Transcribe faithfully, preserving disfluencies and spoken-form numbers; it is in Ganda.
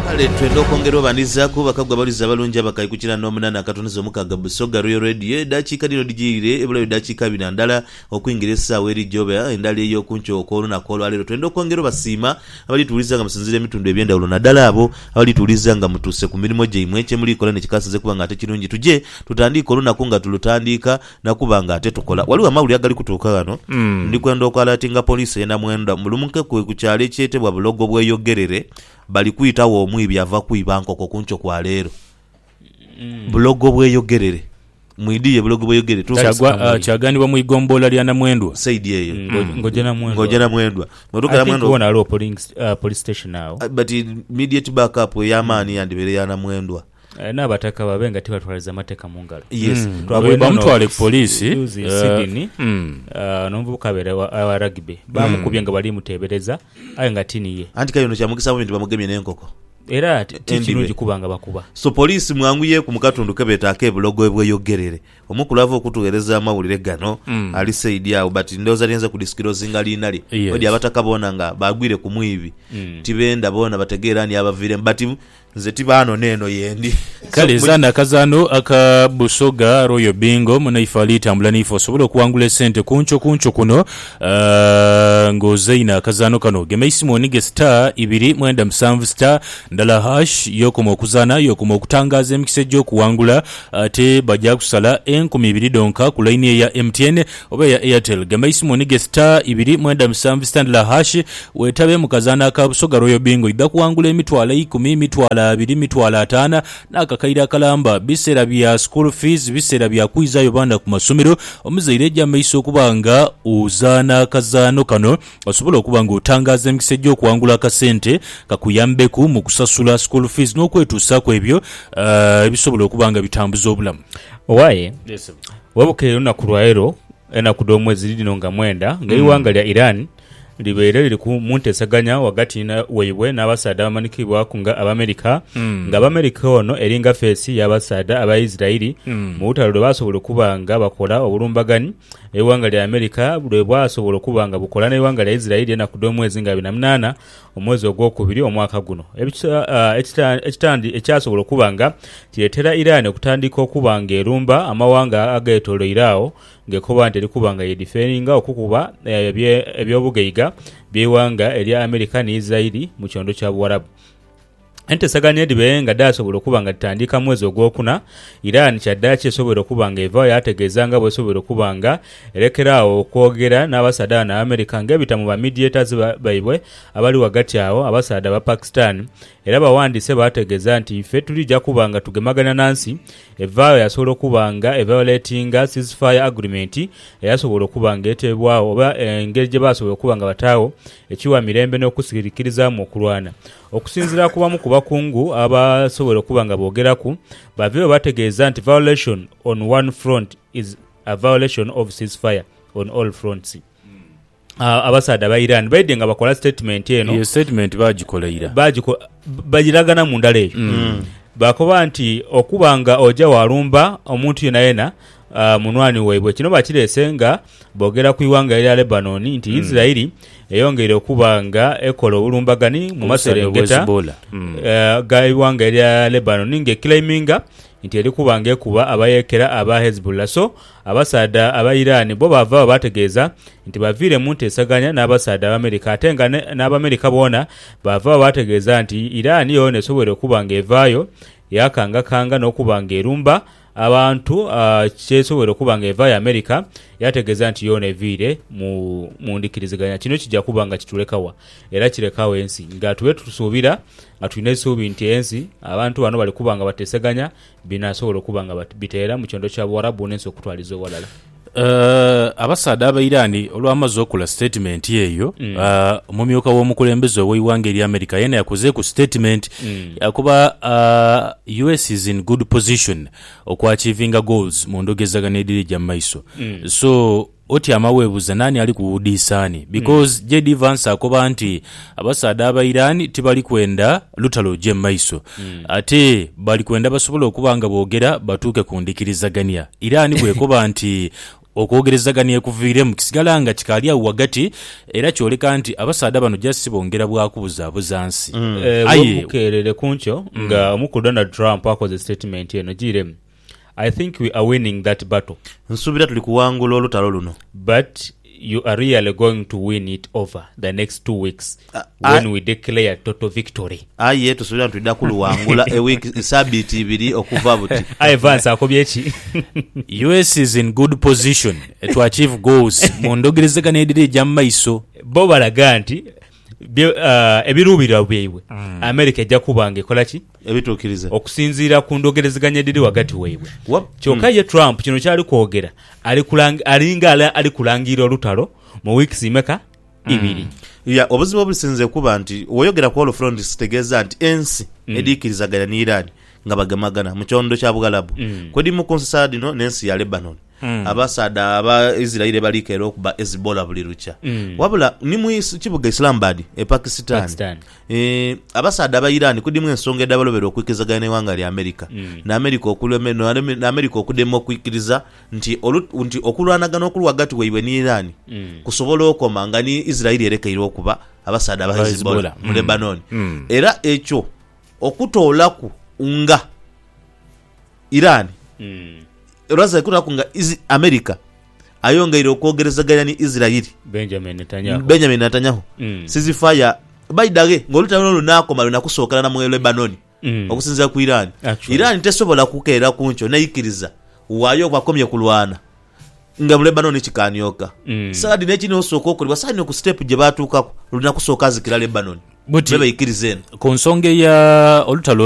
kale twende okwongera obanizaako bakagwa baliza abalungi abakayikukira n'omunana akatoniza omukaga busoga Royal Radio edakiika lino digiyire ebulayo edakiika bina ndala okuyingira essaawa erijoba endala ey'okunkyo okw'olunaku olwaleero twende okwongera obasiima abalituuliza nga musinzira emitunda eby'endawulo naddala abo abalituuliza nga mutuuse ku mirimu gyammwe ekyemuliikola nekikasinze kuba nga ate kirungi tujje tutandiika olunaku nga tulutandiika nakuba nga ate tukola waliwo amawulire agali kutuuka wano mm. ndi kwenda okwalatinga poliisi ena mwenda mulumuke kwe ku kyalo ekyetebwa bulogo bweyogerere bali kuyitawo omwibi ava kuiba nkoko kunkyo kwa leero mm. bulogo bweyogerere mwidiye bulogo bweyogerere tuchagwa uh, chaganibwa mu igombola lya Namwendwa saidi eyo mm. ngojena Mwendwa ngojena Mwendwa motoka ya Mwendwa wona alo police uh, police station now uh, but immediate backup yamani mm. yandibere ya Namwendwa Uh, n'abataka babenga tibatwaliza mateka mu ngalo yes mm. twabwe mutwale police uh, Sydney mm. uh, n'omuvubuka bere wa, wa rugby bamukubye nga bali mutebereza aye nga tiniye anti kayono kyamukisa mu bintu bamugemye n'enkoko era tikirungi kubanga bakuba so police mwanguye ku mukatundu kebetaake bulogo bweyogerere omukulu ava okutuweereza amawulire gano mm. ali saidi awo but ndoza lenza ku disclosing linali yes. odi abataka bona nga bagwire ku mwivi mm. tibenda bona bategeera ni abavire but nze tibano neno yendi kale so, zana kazano aka busoga Royal Bingo munaifali tambula nifo sobola kuwangula sente kuncho kuncho kuno uh, ngozaina kazano kano gemaisimo nige star ibiri mwenda msanvu star ndala hash yokomo okuzana yokomo okutangaza emikise gyo kuwangula ate bajja kusala enkumi ibiri donka ku line ya M T N oba ya Airtel gemaisimo nige star ibiri mwenda msanvu star ndala hash wetabe mukazana aka busoga Royal Bingo idda kuwangula emitwala ikumi emitwala abiri mitwala atana n'akakaira kalamba bisera bya school fees bisera bya kwizayo banda ku masomero omuzaire ejja maiso kubanga uzana kazano kano osobola okubanga otangaza emikise gyo kuwangula akasente kakuyambeku mu kusasula school fees n'okwetuusa ku ebyo uh, ebisobola okubanga bitambuza obulamu owaye yes. wabuke lunaku lwaero enaku d'omwezi lino nga mwenda ng'eiwanga lya Iran libeere liri ku muntesaganya wagati na weibwe n'abasaada amanikibwa kunga abamerika mm. nga abamerika ono eringa fesi y'abasaada aba Israeli mm. mu butalo basobola kubanga bakola obulumbagani ewanga lya Amerika bwe bwasobola kubanga bukola n'ewanga lya Israeli na kudomwezi nga bina munana omwezi ogwokubiri omwaka guno ekitandi uh, ekyasobola kubanga kiretera Iran okutandika okubanga erumba amawanga agetoloirawo ngekoba nti likubanga yediferinga okukuba ebyobugeiga byewanga erya Amerika ne Israeli mu kyondo kya Buwarabu entesaganya edibe nga dasobola okubanga litandika mwezi ogwokuna Iran kyaddaaki esobola okubanga eva yategeezanga bwesobola okubanga erekeraawo okwogera n'abasaada na Amerika ng'ebita mu bamediators baibwe abali wagati awo abasaada ba Pakistan era bawandiise bategeeza nti ffe tulijja kubanga tugemagana nansi evaayo yasobola okubanga evaluatinga ceasefire agreement eyasobola okubanga etebwawo oba engeri gye basobola okubanga bataawo ekiwa mirembe n'okusikiririzaamu okulwana okusinziira kubamu ku bakungu abasobola okubanga boogeraku baveewo bategeeza nti violation on one front is a violation of ceasefire on all fronts. Uh, abasaada ba Iran baide nga bakola statement eno ye statement bagikola ira bagiko bagiragana mu ndala eyo mm. bakoba nti okubanga oja walumba omuntu yena yena uh, munwani weibwe kino bakirese nga bogera ku iwanga lya Lebanon nti mm. Israeli eyongere okubanga ekola obulumbagani mu maserengeta mm. uh, ga iwanga lya Lebanon nge claiminga nti eri kubanga ekuba abayekera aba Hezbollah so abasaada aba Iran bo bava bategeeza nti bavire mu ntesaganya n'abasaada aba Amerika atenga n'abamerika bona bava bategeeza nti Iran yo nesobole kubanga evaayo yakanga kanga n'okubanga erumba abantu uh, kyesobole kubanga eva ya Amerika yategeeza nti yo nevire mu mundikiriziganya kino kijja kubanga kitulekawa era kirekawo ensi nga tuwe tusuubira atulina essuubi nti ensi abantu bano bali kubanga bateseganya binasobola okubanga biteera mu kyondo kya Buwarabu n'ensi okutwaliza owalala. Uh, abasaada aba Iran olwamaze okula statement yeyo mm. uh, omumyuka w'omukulembeze ow'eiwanga eri Amerika yena yakoze ku statement mm. yakuba uh, U S is in good position okwachivinga goals mu ndogezagana edirija maiso mm. so oti amawebuza nani ali kuudisani because mm. J D Vance akoba nti abasaada aba Iran tibali kwenda lutalo je maiso mm. ate bali kwenda basobola okubanga boogera batuuke ku ndikirizaganya Iran bwe koba nti okwogerezaganya kuviiremu kisigala nga kikali awo wagati era kyoleka nti abasaada bano jasi bongera bwakubuzaabuza nsi mm. eh, bwobukeerere kunkyo mm. nga omukulu Donald Trump akoze statement eno giremu I think we are winning that battle nsuubira tuli kuwangula olutalo luno but you are really going to win it over the next two weeks uh, when I, we declare total victory aye tusuubira tulida kuluwangula a week sabiti ibiri okuva buti Evans akobyeki U S is in good position to achieve goals mundogerezagana edire jamaiso bo balaga nti uh, ebiruubirwa byebwe mm. America ejja kubanga ekola ki ebituukirize okusinziira ku ndogerezeganya ediri wagati weebwe kyokka ye Trump kino kyali kwogera alinga ali kulangira olutalo mu weeks imeka ibiri ya obuzibu obusinze kuba nti oyogera ku all front tegeeza nti ensi mm. ediikirizaganya ne Iran nga bagamagana mu kyondo kya Bugalabu mm. kwedi mu konsasa dino n'ensi ya Lebanon mm. abasaada aba Israel balikeera okuba Hezbollah buli lucha mm. wabula ni mu kibuga Islamabad e Pakistan, Pakistan. E, abasaada aba Iran kudimu ensonga edabalobera okwikizaganya n'eggwanga lya America mm. na America okulema na America okudemo okwikiriza nti olu, nti okulwanagana okulu wagati weibwe ni Iran mm. kusobola okoma nga ni Israel erekeira okuba abasaada aba Hezbollah mu Lebanon mm. era ekyo okutoolaku nga Iran mm. Raza kutaku nga izi America ayongeire okwogerezaganya ni Israel Benjamin Netanyahu Benjamin Netanyahu mm. sizifaya baidage ngolutano lunako malu nakusookana na mu Lebanon mm. okusinza ku Iran Actually. Iran tesobola kukeera kuncho nayikiriza wayo kwakomye kulwana nga mu Lebanon kikanyoka mm. sadi neki no soko okulwa sadi no ku step je batuka lunakusooka zikira Lebanon buti bebe ikirizeni konsonge ya olutalo